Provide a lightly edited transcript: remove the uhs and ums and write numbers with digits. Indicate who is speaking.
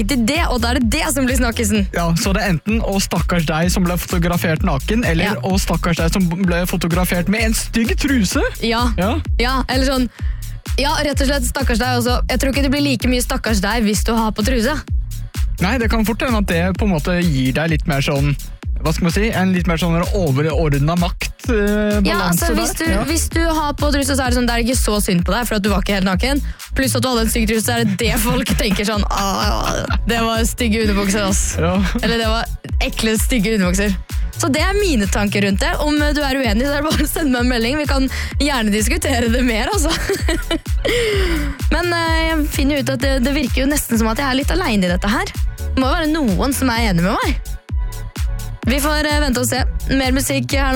Speaker 1: til det, og da er det som blir snakkisen.
Speaker 2: Ja, så det er enten å stakkars deg som ble fotografert naken, eller å stakkars deg som ble fotografert med en stygg truse.
Speaker 1: Ja, eller sånn, ja, rett og slett stakkars deg også. Jeg tror ikke det blir like mye stakkars deg hvis du har på truse.
Speaker 2: Nei, det kan fort hende at det på en måte gir deg litt mer sånn, hva skal man si, en litt mer sånn overordnet maktbalanse
Speaker 1: hvis du har på truse, så er det sånn, det er ikke så synd på deg, for at du var ikke helt naken. Pluss at du hadde en stygg truse, så er det folk tenker sånn, det var stygge underbukser, ass.
Speaker 2: Ja.
Speaker 1: Eller det var ekle, stygge underbukser. Så det er mine tanker rundt det. Om du er uenig, så er det bare å sende meg en melding. Vi kan gjerne diskutere det mer, altså. Men jeg finner ut at det virker jo nesten som at jeg er litt alene i dette her. Det må jo være noen som er enig med meg. Vi får vente og se. Mer musikk her.